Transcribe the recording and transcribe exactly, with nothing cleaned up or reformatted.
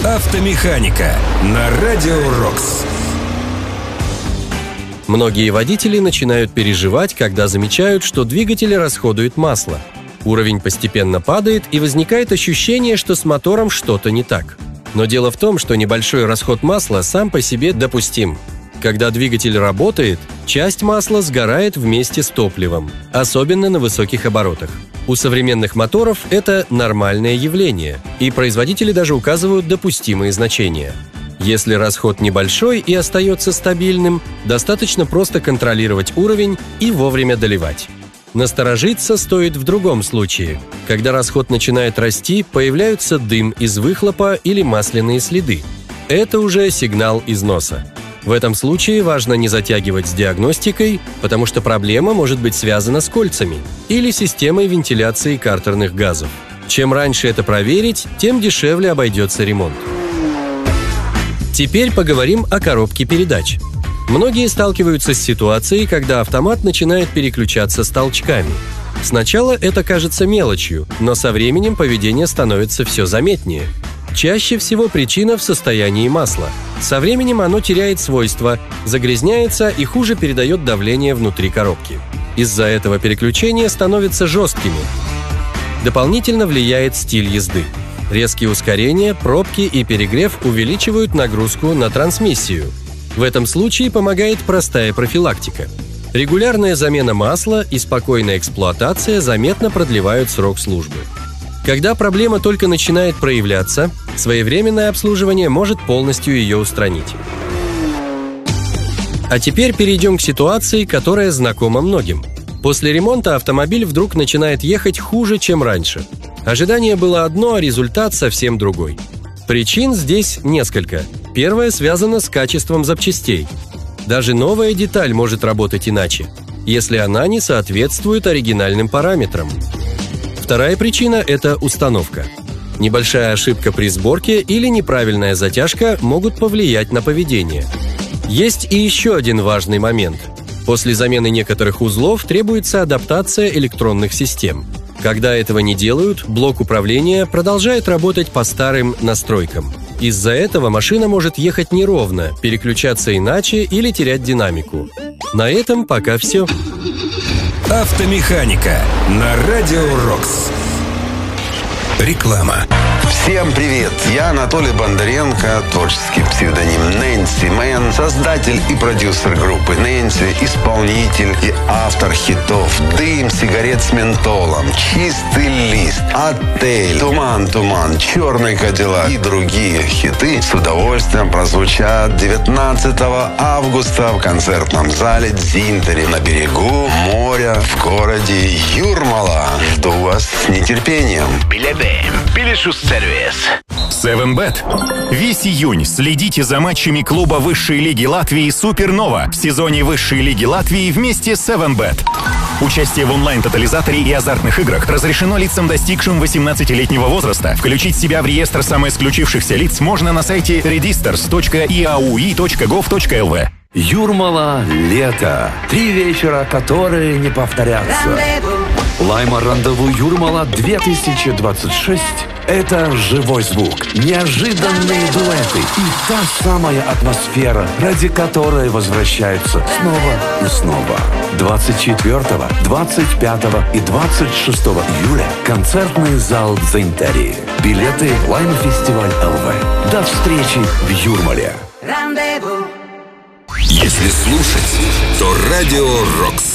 Автомеханика на Радио Рокс. Многие водители начинают переживать, когда замечают, что двигатель расходует масло. Уровень постепенно падает, и возникает ощущение, что с мотором что-то не так. Но дело в том, что небольшой расход масла сам по себе допустим. Когда двигатель работает, часть масла сгорает вместе с топливом, особенно на высоких оборотах. У современных моторов это нормальное явление, и производители даже указывают допустимые значения. Если расход небольшой и остается стабильным, достаточно просто контролировать уровень и вовремя доливать. Насторожиться стоит в другом случае. Когда расход начинает расти, появляются дым из выхлопа или масляные следы. Это уже сигнал износа. В этом случае важно не затягивать с диагностикой, потому что проблема может быть связана с кольцами или системой вентиляции картерных газов. Чем раньше это проверить, тем дешевле обойдется ремонт. Теперь поговорим о коробке передач. Многие сталкиваются с ситуацией, когда автомат начинает переключаться с толчками. Сначала это кажется мелочью, но со временем поведение становится все заметнее. Чаще всего причина в состоянии масла. Со временем оно теряет свойства, загрязняется и хуже передает давление внутри коробки. Из-за этого переключения становятся жесткими. Дополнительно влияет стиль езды. Резкие ускорения, пробки и перегрев увеличивают нагрузку на трансмиссию. В этом случае помогает простая профилактика. Регулярная замена масла и спокойная эксплуатация заметно продлевают срок службы. Когда проблема только начинает проявляться, своевременное обслуживание может полностью ее устранить. А теперь перейдем к ситуации, которая знакома многим. После ремонта автомобиль вдруг начинает ехать хуже, чем раньше. Ожидание было одно, а результат совсем другой. Причин здесь несколько. Первое связано с качеством запчастей. Даже новая деталь может работать иначе, если она не соответствует оригинальным параметрам. Вторая причина – это установка. Небольшая ошибка при сборке или неправильная затяжка могут повлиять на поведение. Есть и еще один важный момент. После замены некоторых узлов требуется адаптация электронных систем. Когда этого не делают, блок управления продолжает работать по старым настройкам. Из-за этого машина может ехать неровно, переключаться иначе или терять динамику. На этом пока все. Автомеханика на Радио Рокс. Реклама. Всем привет! Я Анатолий Бондаренко, творческий псевдоним Нэнси Мэн, создатель и продюсер группы Нэнси, исполнитель и автор хитов «Дым сигарет с ментолом», «Чистый лист», «Отель», «Туман, туман», «Черный кадиллак» и другие хиты с удовольствием прозвучат девятнадцатого августа в концертном зале «Дзинтери» на берегу моря в городе Юрмала. Жду вас с нетерпением. Билеты. Пилишу сервис. севен бет. Весь июнь следите за матчами клуба высшей лиги Латвии «Супернова» в сезоне высшей лиги Латвии вместе с севен бет. Участие в онлайн-тотализаторе и азартных играх разрешено лицам, достигшим восемнадцатилетнего возраста. Включить себя в реестр самоисключившихся лиц можно на сайте redisters точка и а у и точка гов точка эл ви. Юрмала, лето. Три вечера, которые не повторятся. Лайма Рандеву Юрмала две тысячи двадцать шесть – это живой звук, неожиданные дуэты и та самая атмосфера, ради которой возвращаются снова и снова. двадцать четвёртого, двадцать пятого и двадцать шестого июля концертный зал «Дзинтери». Билеты Лайма Фестиваль эл ви. До встречи в Юрмале. Если слушать, то Радио Рокс.